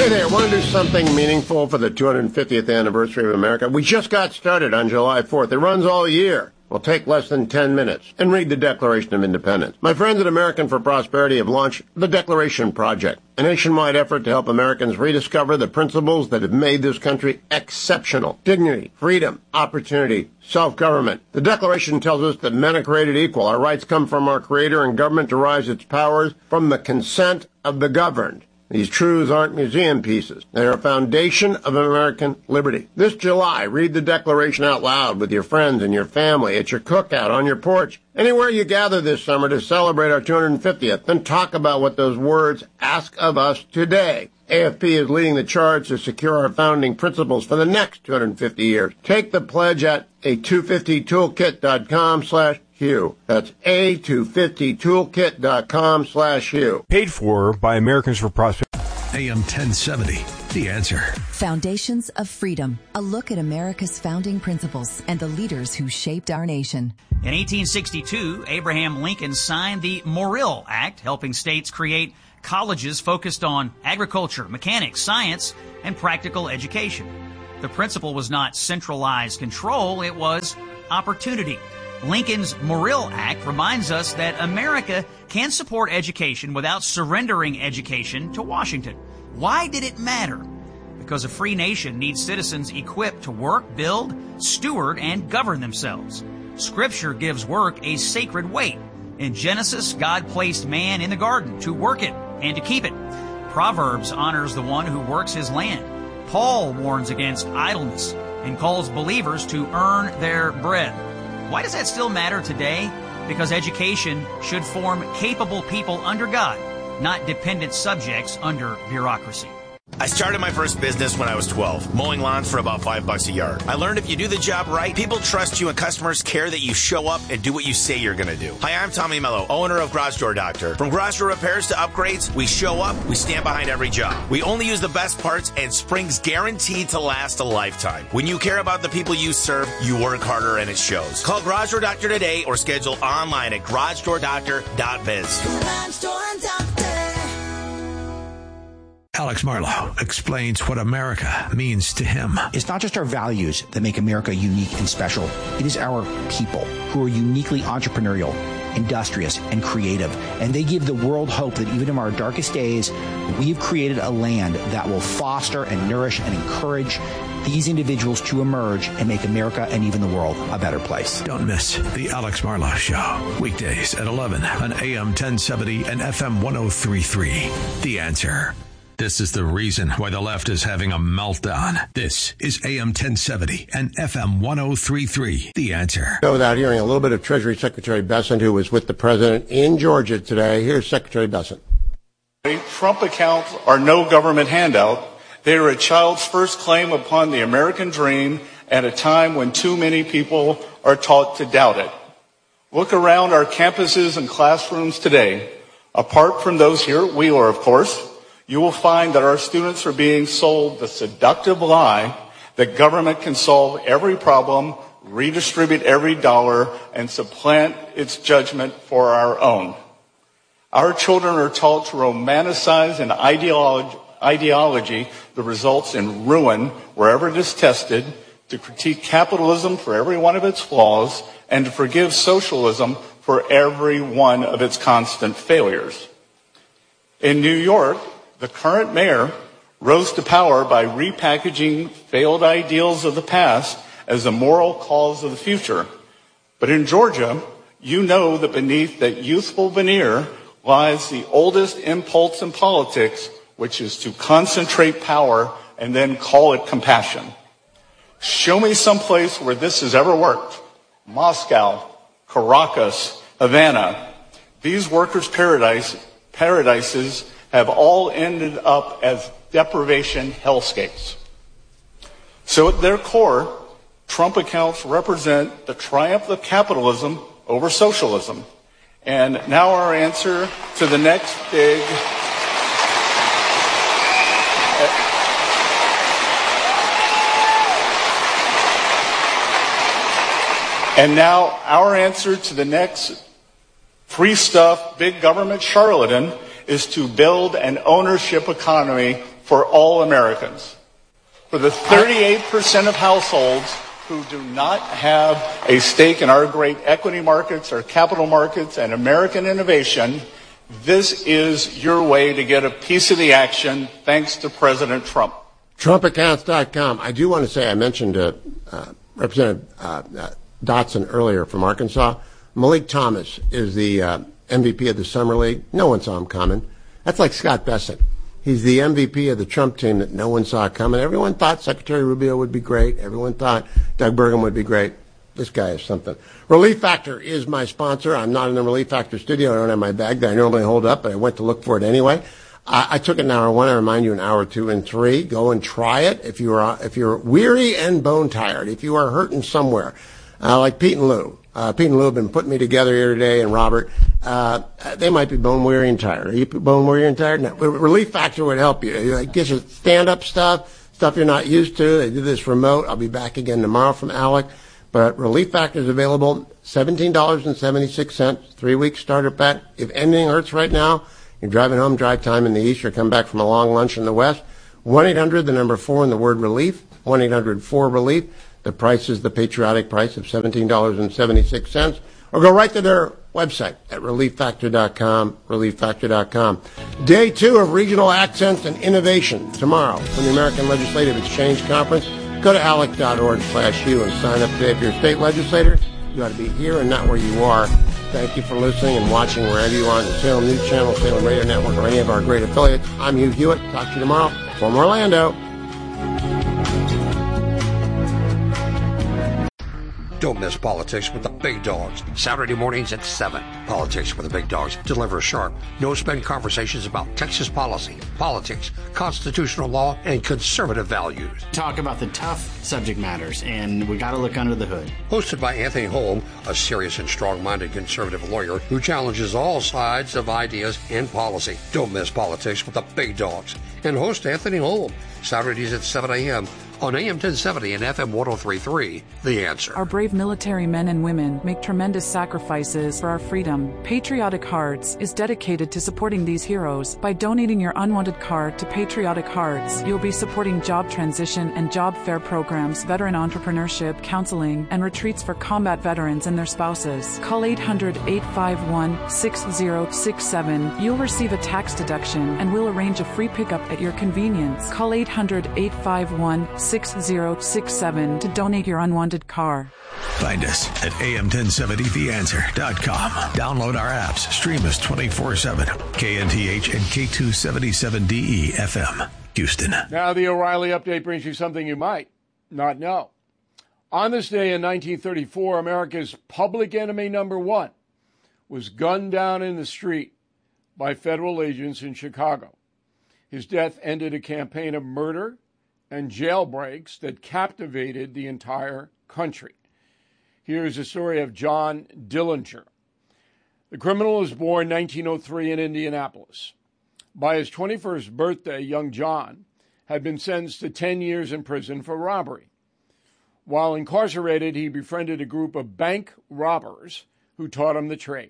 Hey there, want to do something meaningful for the 250th anniversary of America? We just got started on July 4th. It runs all year. Will take less than 10 minutes. And read the Declaration of Independence. My friends at American for Prosperity have launched the Declaration Project, a nationwide effort to help Americans rediscover the principles that have made this country exceptional. Dignity, freedom, opportunity, self-government. The Declaration tells us that men are created equal. Our rights come from our Creator, and government derives its powers from the consent of the governed. These truths aren't museum pieces. They are a foundation of American liberty. This July, read the Declaration out loud with your friends and your family, at your cookout, on your porch, anywhere you gather this summer to celebrate our 250th. Then talk about what those words ask of us today. AFP is leading the charge to secure our founding principles for the next 250 years. Take the pledge at a250toolkit.com/Hugh. That's a250toolkit.com/Hugh. Paid for by Americans for Prosperity. AM 1070, The Answer. Foundations of Freedom, a look at America's founding principles and the leaders who shaped our nation. In 1862, Abraham Lincoln signed the Morrill Act, helping states create colleges focused on agriculture, mechanics, science, and practical education. The principle was not centralized control, it was opportunity. Lincoln's Morrill Act reminds us that America can support education without surrendering education to Washington. Why did it matter? Because a free nation needs citizens equipped to work, build, steward, and govern themselves. Scripture gives work a sacred weight. In Genesis, God placed man in the garden to work it and to keep it. Proverbs honors the one who works his land. Paul warns against idleness and calls believers to earn their bread. Why does that still matter today? Because education should form capable people under God, not dependent subjects under bureaucracy. I started my first business when I was 12, mowing lawns for about $5 a yard. I learned if you do the job right, people trust you and customers care that you show up and do what you say you're going to do. Hi, I'm Tommy Mello, owner of Garage Door Doctor. From garage door repairs to upgrades, we show up, we stand behind every job. We only use the best parts, and spring's guaranteed to last a lifetime. When you care about the people you serve, you work harder and it shows. Call Garage Door Doctor today or schedule online at garagedoordoctor.biz. Garage Door Doctor. Alex Marlowe explains what America means to him. It's not just our values that make America unique and special. It is our people who are uniquely entrepreneurial, industrious, and creative. And they give the world hope that even in our darkest days, we've created a land that will foster and nourish and encourage these individuals to emerge and make America and even the world a better place. Don't miss the Alex Marlowe Show. Weekdays at 11 on AM 1070 and FM 1033. The Answer. This is the reason why the left is having a meltdown. This is AM 1070 and FM 1033. The Answer. Without hearing a little bit of Treasury Secretary Bessent, who was with the president in Georgia today. Here's Secretary Bessent. Trump accounts are no government handout. They are a child's first claim upon the American dream at a time when too many people are taught to doubt it. Look around our campuses and classrooms today. Apart from those here at Wheeler, of course, you will find that our students are being sold the seductive lie that government can solve every problem, redistribute every dollar, and supplant its judgment for our own. Our children are taught to romanticize an ideology that results in ruin wherever it is tested, to critique capitalism for every one of its flaws, and to forgive socialism for every one of its constant failures. In New York, the current mayor rose to power by repackaging failed ideals of the past as a moral cause of the future. But in Georgia, you know that beneath that youthful veneer lies the oldest impulse in politics, which is to concentrate power and then call it compassion. Show me some place where this has ever worked. Moscow, Caracas, Havana. These workers' paradises have all ended up as deprivation hellscapes. So at their core, Trump accounts represent the triumph of capitalism over socialism. And now our answer to the next big... And now our answer to the next free stuff, big government charlatan is to build an ownership economy for all Americans. For the 38% of households who do not have a stake in our great equity markets or capital markets and American innovation, this is your way to get a piece of the action thanks to President Trump. TrumpAccounts.com. I do want to say, I mentioned Representative Dotson earlier from Arkansas. Malik Thomas is the MVP of the Summer League. No one saw him coming. That's like Scott Bessent. He's the MVP of the Trump team that no one saw coming. Everyone thought Secretary Rubio would be great. Everyone thought Doug Burgum would be great. This guy is something. Relief Factor is my sponsor. I'm not in the Relief Factor studio. I don't have my bag that I normally hold up, but I went to look for it anyway. I took it in hour 1. I remind you in hour 2 and 3. Go and try it if you're weary and bone tired. If you are hurting somewhere, like Pete and Lou. Pete and Lou have been putting me together here today, and Robert. They might be bone weary and tired. Are you bone weary and tired? No. Relief Factor would help you. It gives you stand-up stuff you're not used to. They do this remote. I'll be back again tomorrow from Alec. But Relief Factor is available, $17.76, 3-week starter pack. If anything hurts right now, you're driving home, drive time in the east, or come back from a long lunch in the west, 1-800, the number 4 and the word relief, 1-800-4-RELIEF. The price is the patriotic price of $17.76. Or go right to their website at relieffactor.com, relieffactor.com. Day 2 of Regional Accents and Innovation tomorrow from the American Legislative Exchange Conference. Go to alec.org/U and sign up today. If you're a state legislator, you ought to be here and not where you are. Thank you for listening and watching wherever you are on the Salem News Channel, Salem Radio Network, or any of our great affiliates. I'm Hugh Hewitt. Talk to you tomorrow from Orlando. Don't miss Politics with the Big Dogs. Saturday mornings at 7. Politics with the Big Dogs deliver sharp, no-spin conversations about Texas policy, politics, constitutional law, and conservative values. Talk about the tough subject matters, and we got to look under the hood. Hosted by Anthony Holm, a serious and strong-minded conservative lawyer who challenges all sides of ideas and policy. Don't miss Politics with the Big Dogs. And host Anthony Holm, Saturdays at 7 a.m. on AM 1070 and FM 103.3, The Answer. Our brave military men and women make tremendous sacrifices for our freedom. Patriotic Hearts is dedicated to supporting these heroes. By donating your unwanted card to Patriotic Hearts, you'll be supporting job transition and job fair programs, veteran entrepreneurship, counseling, and retreats for combat veterans and their spouses. Call 800-851-6067. You'll receive a tax deduction, and we'll arrange a free pickup at your convenience. Call 800-851-6067 to donate your unwanted car. Find us at am1070theanswer.com. Download our apps. Stream us 24/7. KNTH and K277DE FM, Houston. Now the O'Reilly Update brings you something you might not know. On this day in 1934, America's public enemy number 1 was gunned down in the street by federal agents in Chicago. His death ended a campaign of murder and jailbreaks that captivated the entire country. Here's a story of John Dillinger. The criminal was born 1903 in Indianapolis. By his 21st birthday, young John had been sentenced to 10 years in prison for robbery. While incarcerated, he befriended a group of bank robbers who taught him the trade.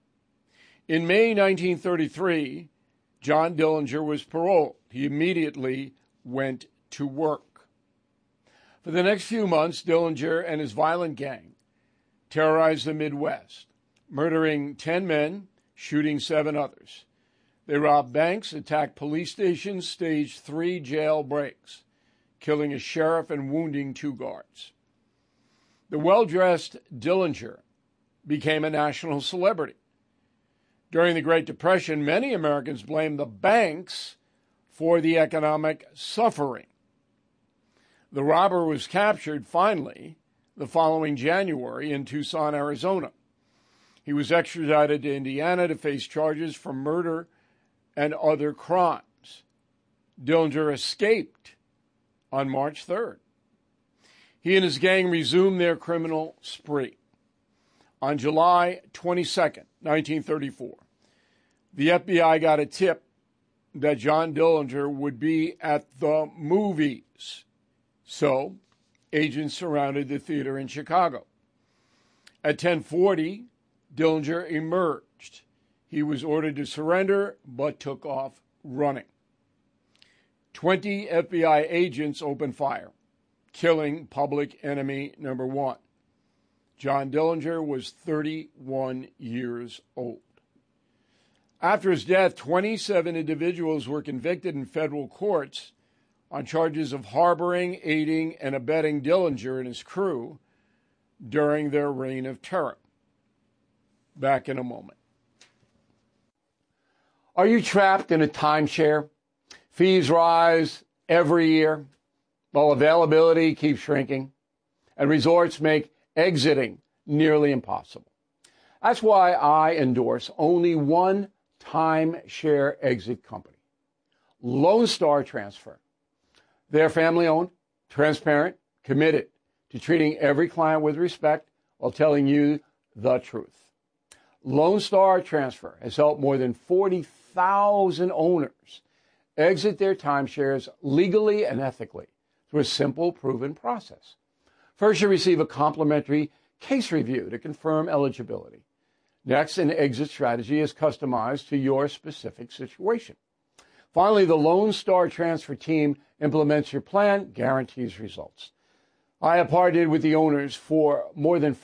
In May 1933, John Dillinger was paroled. He immediately went to work. For the next few months, Dillinger and his violent gang terrorized the Midwest, murdering 10 men, shooting 7 others. They robbed banks, attacked police stations, staged 3 jailbreaks, killing a sheriff and wounding 2 guards. The well-dressed Dillinger became a national celebrity. During the Great Depression, many Americans blamed the banks for the economic suffering. The robber was captured, finally, the following January in Tucson, Arizona. He was extradited to Indiana to face charges for murder and other crimes. Dillinger escaped on March 3rd. He and his gang resumed their criminal spree. On July 22nd, 1934, the FBI got a tip that John Dillinger would be at the movies. So, agents surrounded the theater in Chicago. At 10:40, Dillinger emerged. He was ordered to surrender, but took off running. 20 FBI agents opened fire, killing public enemy number one. John Dillinger was 31 years old. After his death, 27 individuals were convicted in federal courts on charges of harboring, aiding, and abetting Dillinger and his crew during their reign of terror. Back in a moment. Are you trapped in a timeshare? Fees rise every year, while availability keeps shrinking, and resorts make exiting nearly impossible. That's why I endorse only one timeshare exit company, Lone Star Transfer. They're family-owned, transparent, committed to treating every client with respect while telling you the truth. Lone Star Transfer has helped more than 40,000 owners exit their timeshares legally and ethically through a simple, proven process. First, you receive a complimentary case review to confirm eligibility. Next, an exit strategy is customized to your specific situation. Finally, the Lone Star Transfer team implements your plan, guarantees results. I have partnered with the owners for more than